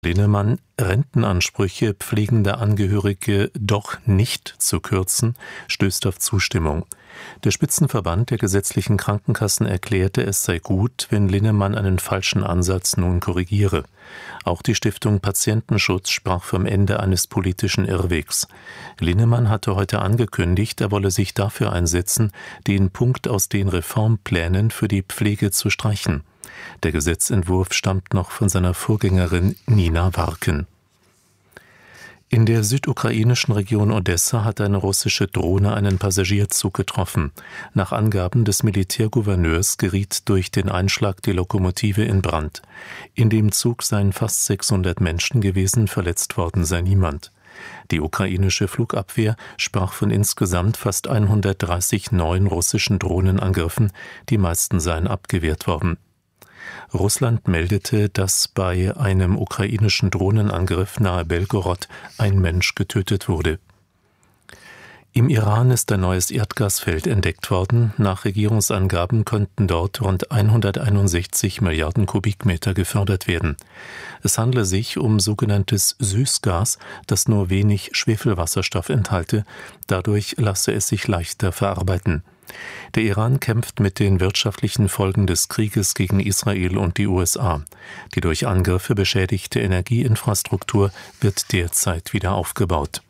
Linnemann, Rentenansprüche pflegender Angehörige doch nicht zu kürzen, stößt auf Zustimmung. Der Spitzenverband der gesetzlichen Krankenkassen erklärte, es sei gut, wenn Linnemann einen falschen Ansatz nun korrigiere. Auch die Stiftung Patientenschutz sprach vom Ende eines politischen Irrwegs. Linnemann hatte heute angekündigt, er wolle sich dafür einsetzen, den Punkt aus den Reformplänen für die Pflege zu streichen. Der Gesetzentwurf stammt noch von seiner Vorgängerin Nina Warken. In der südukrainischen Region Odessa hat eine russische Drohne einen Passagierzug getroffen. Nach Angaben des Militärgouverneurs geriet durch den Einschlag die Lokomotive in Brand. In dem Zug seien fast 600 Menschen gewesen, verletzt worden sei niemand. Die ukrainische Flugabwehr sprach von insgesamt fast 130 neuen russischen Drohnenangriffen, die meisten seien abgewehrt worden. Russland meldete, dass bei einem ukrainischen Drohnenangriff nahe Belgorod ein Mensch getötet wurde. Im Iran ist ein neues Erdgasfeld entdeckt worden. Nach Regierungsangaben könnten dort rund 161 Milliarden Kubikmeter gefördert werden. Es handle sich um sogenanntes Süßgas, das nur wenig Schwefelwasserstoff enthalte. Dadurch lasse es sich leichter verarbeiten. Der Iran kämpft mit den wirtschaftlichen Folgen des Krieges gegen Israel und die USA. Die durch Angriffe beschädigte Energieinfrastruktur wird derzeit wieder aufgebaut.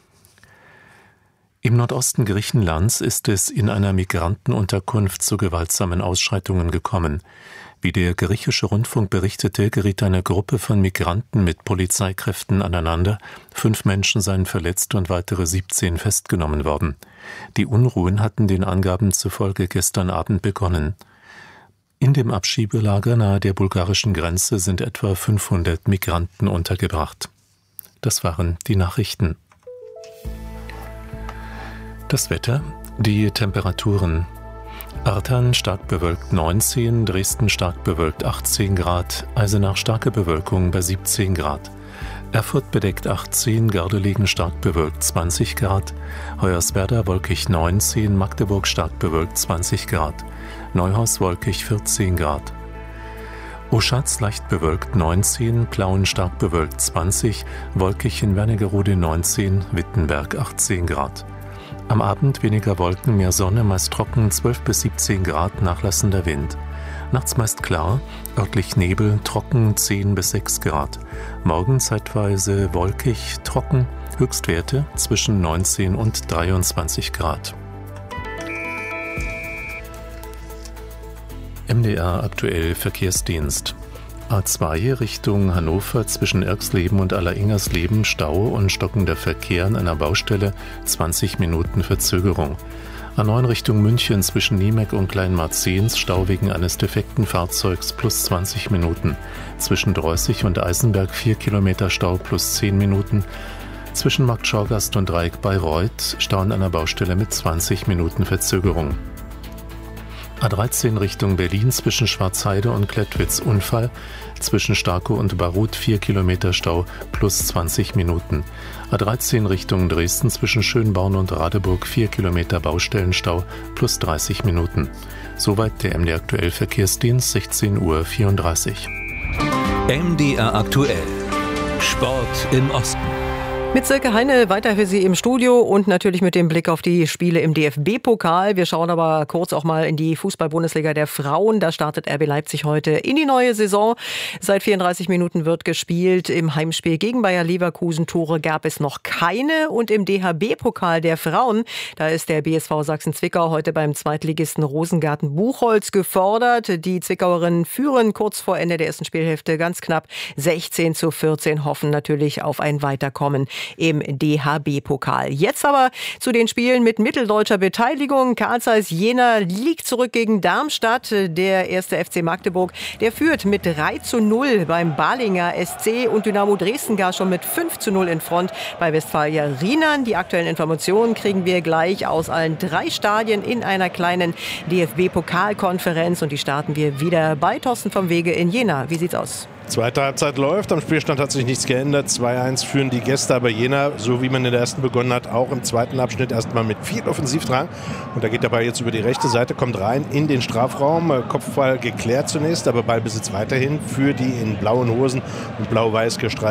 Im Nordosten Griechenlands ist es in einer Migrantenunterkunft zu gewaltsamen Ausschreitungen gekommen. Wie der griechische Rundfunk berichtete, geriet eine Gruppe von Migranten mit Polizeikräften aneinander. 5 Menschen seien verletzt und weitere 17 festgenommen worden. Die Unruhen hatten den Angaben zufolge gestern Abend begonnen. In dem Abschiebelager nahe der bulgarischen Grenze sind etwa 500 Migranten untergebracht. Das waren die Nachrichten. Das Wetter, die Temperaturen. Artern stark bewölkt 19, Dresden stark bewölkt 18 Grad, Eisenach starke Bewölkung bei 17 Grad. Erfurt bedeckt 18, Gardelegen stark bewölkt 20 Grad, Hoyerswerda wolkig 19, Magdeburg stark bewölkt 20 Grad, Neuhaus wolkig 14 Grad. Oschatz leicht bewölkt 19, Plauen stark bewölkt 20, wolkig in Wernigerode 19, Wittenberg 18 Grad. Am Abend weniger Wolken, mehr Sonne, meist trocken, 12 bis 17 Grad, nachlassender Wind. Nachts meist klar, örtlich Nebel, trocken, 10 bis 6 Grad. Morgen zeitweise wolkig, trocken, Höchstwerte zwischen 19 und 23 Grad. MDR aktuell Verkehrsdienst. A2 Richtung Hannover zwischen Erxleben und Alleringers-Leben Stau und stockender Verkehr an einer Baustelle, 20 Minuten Verzögerung. A9 Richtung München zwischen Niemek und Kleinmarzens Stau wegen eines defekten Fahrzeugs plus 20 Minuten. Zwischen Dreußig und Eisenberg 4 Kilometer Stau plus 10 Minuten. Zwischen Markt Schorgast und Dreieck Bayreuth Stau an einer Baustelle mit 20 Minuten Verzögerung. A13 Richtung Berlin zwischen Schwarzheide und Klettwitz Unfall, zwischen Starkow und Barut 4 Kilometer Stau plus 20 Minuten. A13 Richtung Dresden zwischen Schönborn und Radeburg 4 Kilometer Baustellenstau plus 30 Minuten. Soweit der MDR aktuell Verkehrsdienst, 16:34 Uhr. MDR aktuell. Sport im Osten. Mit Silke Heine weiter für Sie im Studio und natürlich mit dem Blick auf die Spiele im DFB-Pokal. Wir schauen aber kurz auch mal in die Fußball-Bundesliga der Frauen. Da startet RB Leipzig heute in die neue Saison. Seit 34 Minuten wird gespielt. Im Heimspiel gegen Bayer Leverkusen Tore gab es noch keine. Und im DHB-Pokal der Frauen, da ist der BSV Sachsen-Zwickau heute beim Zweitligisten Rosengarten Buchholz gefordert. Die Zwickauerinnen führen kurz vor Ende der ersten Spielhälfte ganz knapp 16:14, hoffen natürlich auf ein Weiterkommen im DHB-Pokal. Jetzt aber zu den Spielen mit mitteldeutscher Beteiligung. Carl Zeiss Jena liegt zurück gegen Darmstadt. Der erste FC Magdeburg, der führt mit 3:0 beim Balinger SC und Dynamo Dresden gar schon mit 5:0 in Front bei Westfalia Rienan. Die aktuellen Informationen kriegen wir gleich aus allen 3 Stadien in einer kleinen DFB-Pokalkonferenz und die starten wir wieder bei Thorsten vom Wege in Jena. Wie sieht's aus? Zweite Halbzeit läuft, am Spielstand hat sich nichts geändert. 2:1 führen die Gäste, aber Jena, so wie man in der ersten begonnen hat, auch im zweiten Abschnitt erstmal mit viel Offensivdrang. Und da geht der Ball jetzt über die rechte Seite, kommt rein in den Strafraum. Kopfball geklärt zunächst, aber Ballbesitz weiterhin für die in blauen Hosen und blau-weiß gestreiften